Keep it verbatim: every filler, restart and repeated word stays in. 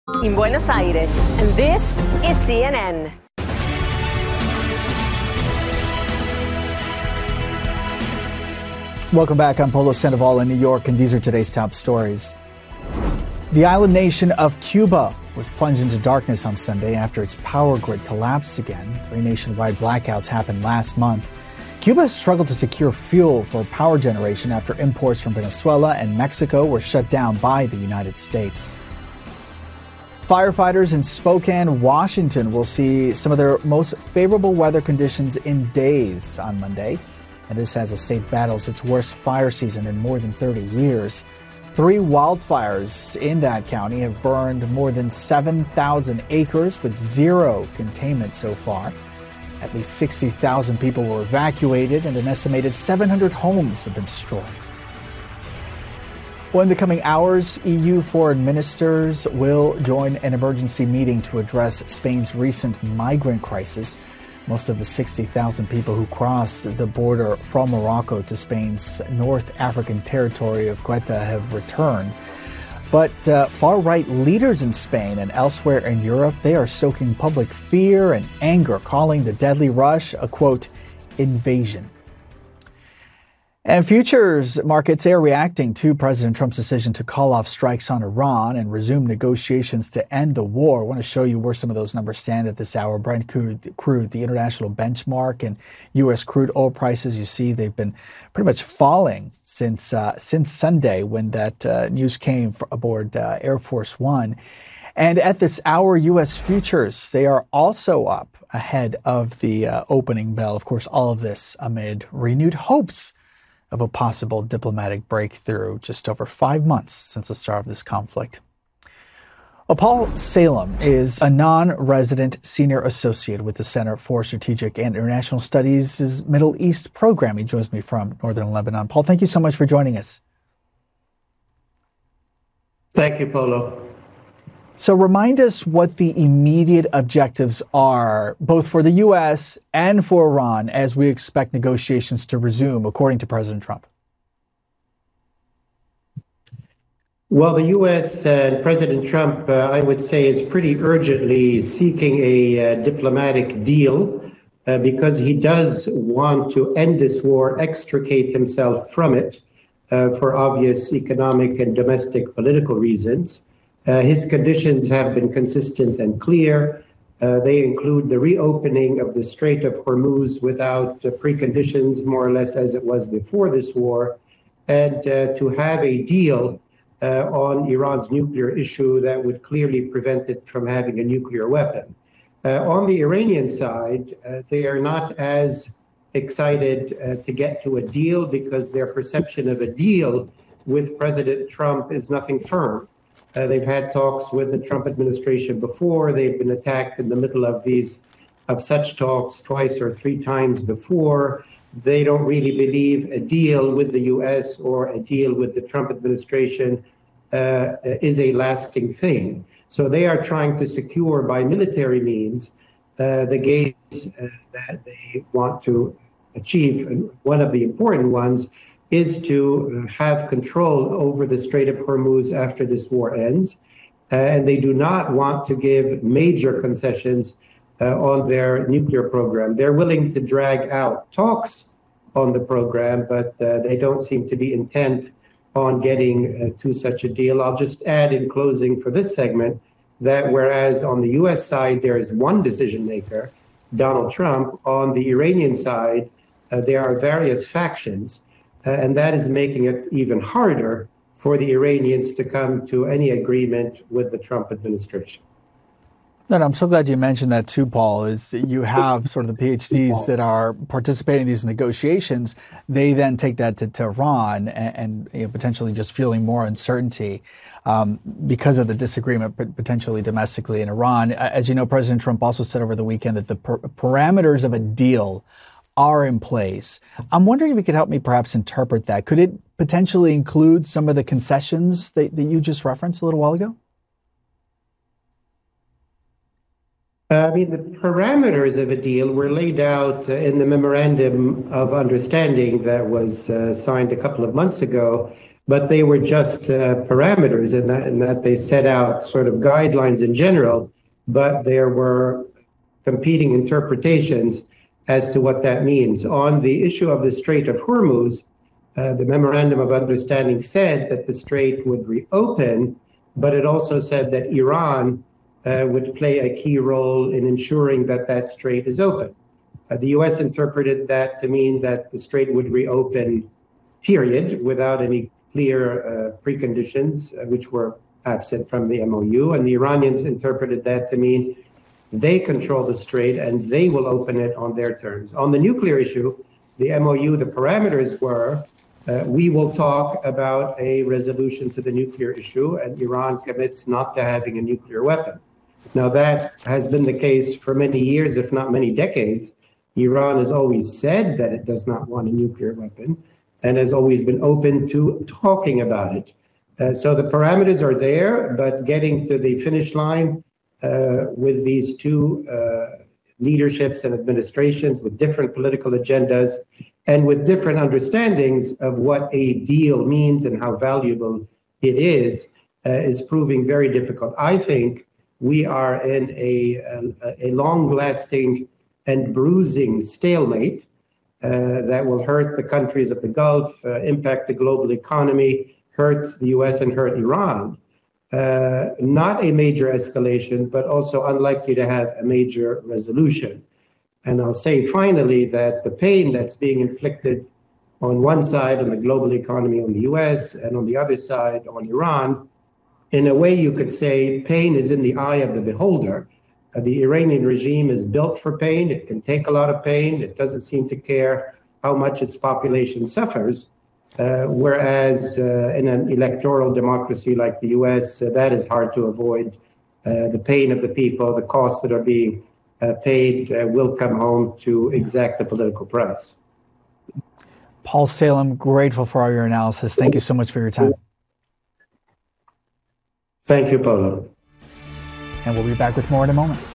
in Buenos Aires, and this is C N N. Welcome back. I'm Polo Sandoval in New York, and these are today's top stories. The island nation of Cuba was plunged into darkness on Sunday after its power grid collapsed again. Three nationwide blackouts happened last month. Cuba has struggled to secure fuel for power generation after imports from Venezuela and Mexico were shut down by the United States. Firefighters in Spokane, Washington will see some of their most favorable weather conditions in days on Monday. And this as the state battles its worst fire season in more than thirty years. Three wildfires in that county have burned more than seven thousand acres with zero containment so far. At least sixty thousand people were evacuated and an estimated seven hundred homes have been destroyed. Well, in the coming hours, E U foreign ministers will join an emergency meeting to address Spain's recent migrant crisis. Most of the sixty thousand people who crossed the border from Morocco to Spain's North African territory of Ceuta have returned. But uh, far-right leaders in Spain and elsewhere in Europe, they are stoking public fear and anger, calling the deadly rush a, quote, invasion. And futures markets are reacting to President Trump's decision to call off strikes on Iran and resume negotiations to end the war. I want to show you where some of those numbers stand at this hour. Brent crude, crude, the international benchmark, and U S crude oil prices, you see they've been pretty much falling since uh, since Sunday when that uh, news came aboard uh, Air Force One. And at this hour, U S futures, they are also up ahead of the uh, opening bell. Of course, all of this amid renewed hopes of a possible diplomatic breakthrough just over five months since the start of this conflict. Well, Paul Salem is a non-resident senior associate with the Center for Strategic and International Studies' Middle East program. He joins me from northern Lebanon. Paul, thank you so much for joining us. Thank you, Polo. So remind us what the immediate objectives are, both for the U S and for Iran, as we expect negotiations to resume, according to President Trump. Well, the U S and President Trump, uh, I would say, is pretty urgently seeking a uh, diplomatic deal uh, because he does want to end this war, extricate himself from it uh, for obvious economic and domestic political reasons. Uh, his conditions have been consistent and clear. Uh, they include the reopening of the Strait of Hormuz without uh, preconditions, more or less as it was before this war, and uh, to have a deal uh, on Iran's nuclear issue that would clearly prevent it from having a nuclear weapon. Uh, on the Iranian side, uh, they are not as excited uh, to get to a deal because their perception of a deal with President Trump is nothing firm. Uh, they've had talks with the Trump administration before. They've been attacked in the middle of these, of such talks twice or three times before. They don't really believe a deal with the U S or a deal with the Trump administration uh, is a lasting thing. So they are trying to secure by military means uh, the gains uh, that they want to achieve. And one of the important ones is to have control over the Strait of Hormuz after this war ends. Uh, and they do not want to give major concessions uh, on their nuclear program. They're willing to drag out talks on the program, but uh, they don't seem to be intent on getting uh, to such a deal. I'll just add in closing for this segment that whereas on the U S side, there is one decision maker, Donald Trump, on the Iranian side, uh, there are various factions. Uh, and that is making it even harder for the Iranians to come to any agreement with the Trump administration. No, no, I'm so glad you mentioned that too, Paul, is you have sort of the PhDs that are participating in these negotiations. They then take that to Tehran and, and you know, potentially just feeling more uncertainty um, because of the disagreement potentially domestically in Iran. As you know, President Trump also said over the weekend that the per- parameters of a deal are in place. I'm wondering if you could help me perhaps interpret that. Could it potentially include some of the concessions that, that you just referenced a little while ago? I mean, the parameters of a deal were laid out in the memorandum of understanding that was uh, signed a couple of months ago. but they were just uh, parameters in that, in that they set out sort of guidelines in general, but there were competing interpretations as to what that means. On the issue of the Strait of Hormuz, uh, the Memorandum of Understanding said that the strait would reopen, but it also said that Iran uh, would play a key role in ensuring that that strait is open. Uh, the U S interpreted that to mean that the strait would reopen, period, without any clear uh, preconditions, uh, which were absent from the M O U. And the Iranians interpreted that to mean they control the strait and they will open it on their terms. On the nuclear issue, the M O U, the parameters were, uh, we will talk about a resolution to the nuclear issue, and Iran commits not to having a nuclear weapon. Now, that has been the case for many years, if not many decades. Iran has always said that it does not want a nuclear weapon and has always been open to talking about it. Uh, so the parameters are there, but getting to the finish line uh, with these two uh, leaderships and administrations with different political agendas and with different understandings of what a deal means and how valuable it is, uh, is proving very difficult. I think we are in a, a, a long-lasting and bruising stalemate uh, that will hurt the countries of the Gulf, uh, impact the global economy, hurt the U S and hurt Iran. Uh, not a major escalation, but also unlikely to have a major resolution. And I'll say finally that the pain that's being inflicted on one side on the global economy on the U S and on the other side on Iran, in a way you could say pain is in the eye of the beholder. Uh, the Iranian regime is built for pain. It can take a lot of pain. It doesn't seem to care how much its population suffers. Uh, whereas uh, in an electoral democracy like the U S, uh, that is hard to avoid. Uh, the pain of the people, the costs that are being uh, paid uh, will come home to exact the political price. Paul Salem, grateful for all your analysis. Thank you so much for your time. Thank you, Paulo. And we'll be back with more in a moment.